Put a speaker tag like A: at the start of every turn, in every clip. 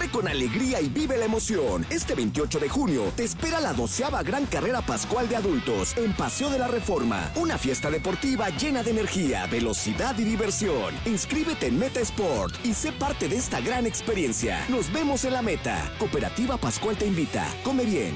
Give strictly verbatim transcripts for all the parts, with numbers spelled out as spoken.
A: Corre con alegría y vive la emoción. Este veintiocho de junio te espera la doceava Gran Carrera Pascual de Adultos en Paseo de la Reforma. Una fiesta deportiva llena de energía, velocidad y diversión. Inscríbete en Meta Sport y sé parte de esta gran experiencia. Nos vemos en la meta. Cooperativa Pascual te invita. Come bien.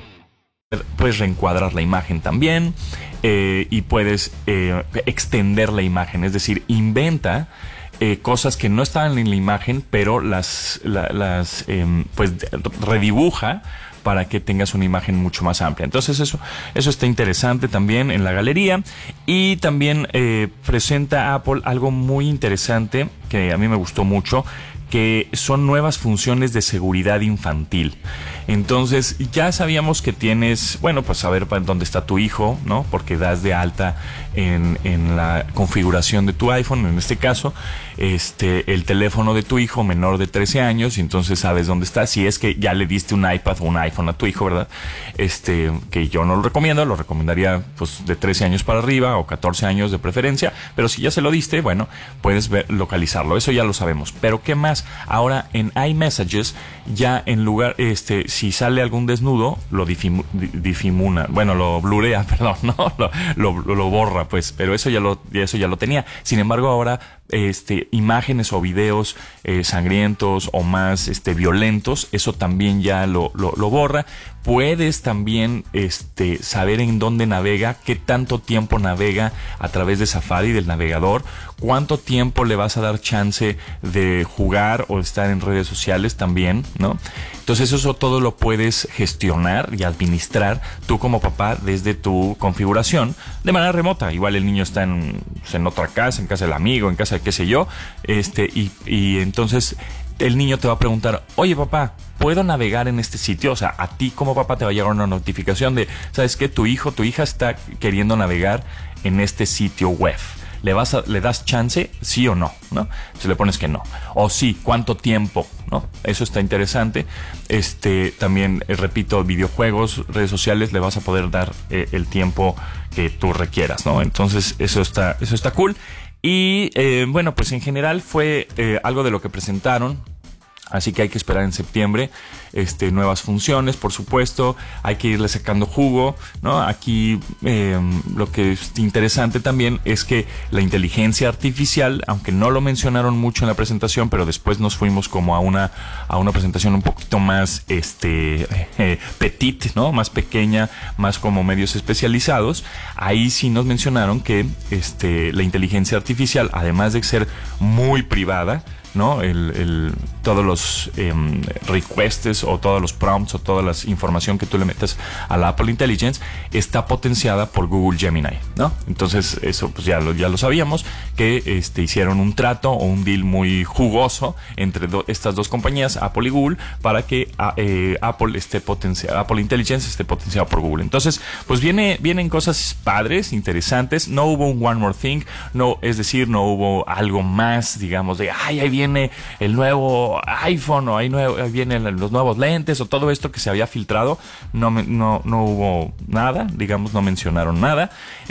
B: Puedes reencuadrar la imagen también eh, y puedes eh, extender la imagen, es decir, inventa eh, cosas que no estaban en la imagen, pero las, la, las eh, pues redibuja para que tengas una imagen mucho más amplia. Entonces eso, eso está interesante también en la galería. Y también eh, presenta Apple algo muy interesante que a mí me gustó mucho, que son nuevas funciones de seguridad infantil. Entonces ya sabíamos que tienes, bueno, pues saber dónde está tu hijo, ¿no? Porque das de alta en, en la configuración de tu iPhone, en este caso, este, el teléfono de tu hijo menor de trece años, y entonces sabes dónde está. Si es que ya le diste un iPad o un iPhone a tu hijo, ¿verdad? Este, que yo no lo recomiendo, lo recomendaría pues de trece años para arriba o catorce años de preferencia, pero si ya se lo diste, bueno, puedes ver, localizarlo, eso ya lo sabemos. Pero ¿qué más? Ahora en iMessages, ya en lugar, este, si sale algún desnudo, lo difimu, difimuna, bueno, lo blurea, perdón, ¿no? Lo, lo, lo borra, pues, pero eso ya lo, eso ya lo tenía. Sin embargo, ahora, este, imágenes o videos eh, sangrientos o más, este, violentos, eso también ya lo, lo, lo borra. Puedes también, este, saber en dónde navega, qué tanto tiempo navega a través de Safari, del navegador, cuánto tiempo le vas a dar chance de jugar o estar en redes sociales también, ¿no? Entonces eso todo lo puedes gestionar y administrar tú como papá desde tu configuración de manera remota. Igual el niño está en, en otra casa, en casa del amigo, en casa de qué sé yo, este, y, y entonces el niño te va a preguntar, oye papá, ¿puedo navegar en este sitio? O sea, a ti como papá te va a llegar una notificación de, ¿sabes qué? Tu hijo, tu hija está queriendo navegar en este sitio web. ¿Le vas a, le das chance, sí o no, ¿no? Si le pones que no. O sí, ¿cuánto tiempo? ¿No? Eso está interesante. Este, también, eh, repito, videojuegos, redes sociales, le vas a poder dar eh, el tiempo que tú requieras, ¿no? Entonces, eso está, eso está cool. Y, eh, bueno, pues en general fue eh, algo de lo que presentaron. Así que hay que esperar en septiembre este, nuevas funciones, por supuesto. Hay que irle sacando jugo, ¿no? Aquí eh, lo que es interesante también es que la inteligencia artificial, aunque no lo mencionaron mucho en la presentación, pero después nos fuimos como a una a una presentación un poquito más este eh, petit, ¿no? Más pequeña, más como medios especializados. Ahí sí nos mencionaron que este, la inteligencia artificial, además de ser muy privada, ¿no? El, el, todos los eh, requests o todos los prompts o toda la información que tú le metes a la Apple Intelligence está potenciada por Google Gemini, ¿no? Entonces eso pues ya lo, ya lo sabíamos, que este, hicieron un trato o un deal muy jugoso entre do, estas dos compañías, Apple y Google, para que eh, Apple esté potenciado, Apple Intelligence esté potenciado por Google. Entonces pues viene, vienen cosas padres, interesantes. No hubo un One More Thing, no, es decir, no hubo algo más, digamos, de ay, ahí viene el nuevo iPhone o ahí, nuevo, ahí vienen los nuevos lentes o todo esto que se había filtrado. No, no, no hubo nada, digamos, no mencionaron nada.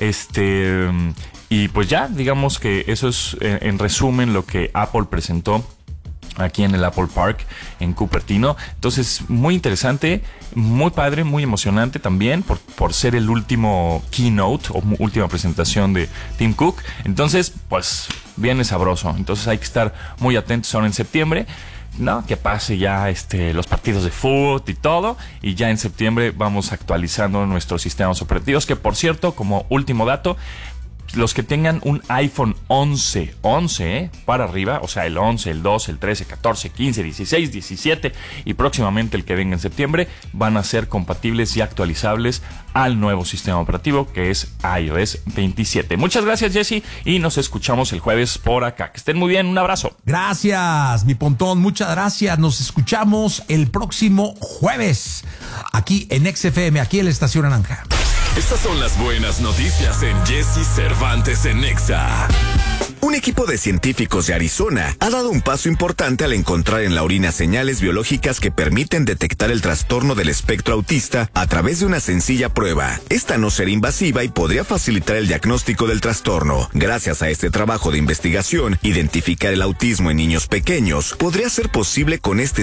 B: Este, y pues ya, digamos que eso es en, en resumen lo que Apple presentó aquí en el Apple Park en Cupertino. Entonces, muy interesante, muy padre, muy emocionante también por, por ser el último keynote o última presentación de Tim Cook. Entonces, pues, viene sabroso. Entonces hay que estar muy atentos ahora en septiembre, ¿no? Que pase ya este, los partidos de fútbol y todo, y ya en septiembre vamos actualizando nuestros sistemas operativos, que por cierto, como último dato, los que tengan un iPhone once, once ¿eh? para arriba, o sea, el once, el doce, el trece, catorce, quince, dieciséis, diecisiete y próximamente el que venga en septiembre, van a ser compatibles y actualizables al nuevo sistema operativo que es iOS veintisiete. Muchas gracias, Jesse, y nos escuchamos el jueves por acá. Que estén muy bien, un abrazo.
C: Gracias, mi Pontón, muchas gracias. Nos escuchamos el próximo jueves aquí en X F M, aquí en la Estación Naranja.
D: Estas son las buenas noticias en Jesse Cervantes en Nexa.
A: Un equipo de científicos de Arizona ha dado un paso importante al encontrar en la orina señales biológicas que permiten detectar el trastorno del espectro autista a través de una sencilla prueba. Esta no será invasiva y podría facilitar el diagnóstico del trastorno. Gracias a este trabajo de investigación, identificar el autismo en niños pequeños podría ser posible con este